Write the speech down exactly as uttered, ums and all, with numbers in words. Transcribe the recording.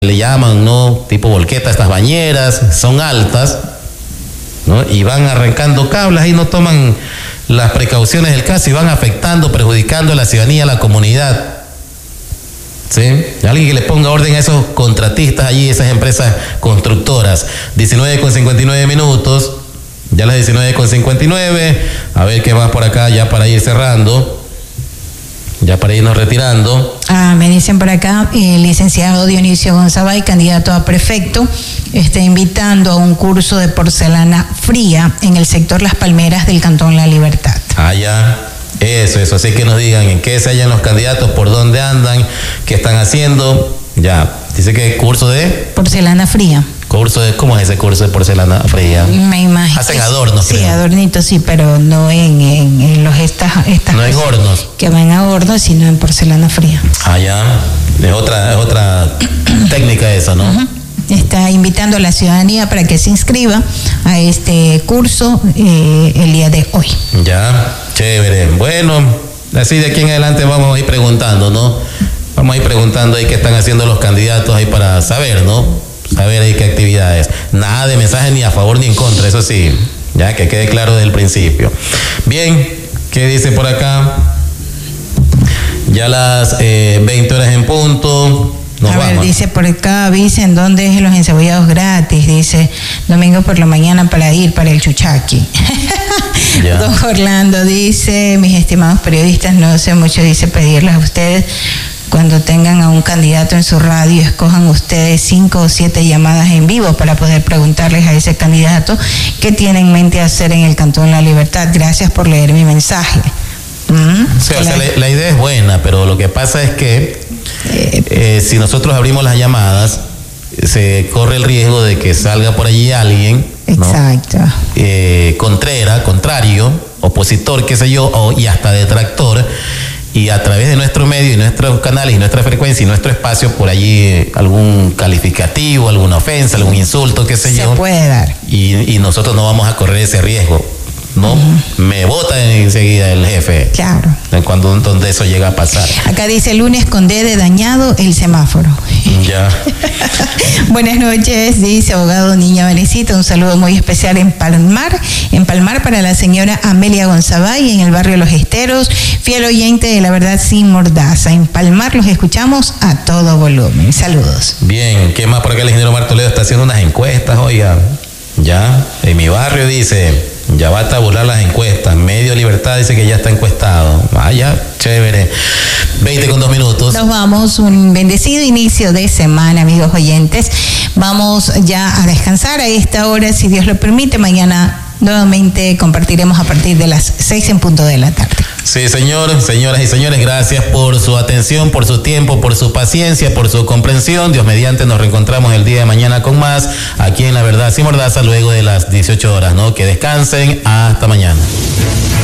le llaman, ¿no? Tipo volqueta, estas bañeras, son altas, ¿no? Y van arrancando cables y no toman las precauciones del caso y van afectando, perjudicando a la ciudadanía, a la comunidad. ¿Sí? Alguien que le ponga orden a esos contratistas allí, esas empresas constructoras. diecinueve con cincuenta y nueve minutos, ya las diecinueve con cincuenta y nueve, a ver qué más por acá ya para ir cerrando. Ya para irnos retirando. Ah, me dicen por acá, el licenciado Dionisio Gonzabay, candidato a prefecto, está invitando a un curso de porcelana fría en el sector Las Palmeras del Cantón La Libertad. Ah, ya. Eso, eso. Así que nos digan en qué se hallan los candidatos, por dónde andan, qué están haciendo. Ya. Dice que curso de... Porcelana fría. Curso de, ¿cómo es ese curso de porcelana fría? Me imagino. Hacen adornos, Sí, creo. adornitos, sí, pero no en, en, en los estas, estas no en hornos. Que van a hornos, sino en porcelana fría. Ah, ya. Es otra, es otra técnica esa, ¿no? Uh-huh. Está invitando a la ciudadanía para que se inscriba a este curso eh, el día de hoy. Ya, chévere. Bueno, así de aquí en adelante vamos a ir preguntando, ¿no? Vamos a ir preguntando ahí qué están haciendo los candidatos ahí para saber, ¿no? Saber ahí qué actividades. Nada de mensajes ni a favor ni en contra, eso sí, ya que quede claro desde el principio. Bien, ¿qué dice por acá? Ya las eh, veinte horas en punto. Nos a vamos. ver, dice por acá, dicen dónde es los encebollados gratis, dice domingo por la mañana para ir para el Chuchaqui. Ya. Don Orlando dice, mis estimados periodistas, no sé mucho, dice pedirles a ustedes, cuando tengan a un candidato en su radio, escojan ustedes cinco o siete llamadas en vivo para poder preguntarles a ese candidato qué tiene en mente hacer en el Cantón La Libertad. Gracias por leer mi mensaje. ¿Mm? Sí, o sea, la, la idea es buena, pero lo que pasa es que eh, eh, si nosotros abrimos las llamadas, se corre el riesgo de que salga por allí alguien, ¿no? Exacto. Eh, contrera, contrario, opositor, qué sé yo, o, y hasta detractor. Y a través de nuestro medio y nuestros canales y nuestra frecuencia y nuestro espacio, por allí eh, algún calificativo, alguna ofensa, algún insulto, qué sé Se yo. Se puede dar. Y, y nosotros no vamos a correr ese riesgo, ¿no? Uh-huh. Me vota enseguida el jefe. Claro. Cuando donde eso llega a pasar. Acá dice lunes con D de dañado el semáforo. Ya. Buenas noches, dice abogado Niña Vanesita, un saludo muy especial en Palmar, en Palmar para la señora Amelia Gonzabay, en el barrio Los Esteros, fiel oyente de La Verdad Sin Mordaza. En Palmar los escuchamos a todo volumen. Saludos. Bien, ¿qué más por acá? El ingeniero Martoledo está haciendo unas encuestas, oiga. Ya, en mi barrio dice, ya va a tabular las encuestas. Medio Libertad dice que ya está encuestado. Vaya, chévere. veinte con dos minutos. Nos vamos, un bendecido inicio de semana, amigos oyentes. Vamos ya a descansar a esta hora, si Dios lo permite. Mañana nuevamente compartiremos a partir de las seis en punto de la tarde. Sí, señor, señoras y señores, gracias por su atención, por su tiempo, por su paciencia, por su comprensión. Dios mediante, nos reencontramos el día de mañana con más, aquí en La Verdad Sin Mordaza, luego de las dieciocho horas, ¿no? Que descansen, hasta mañana.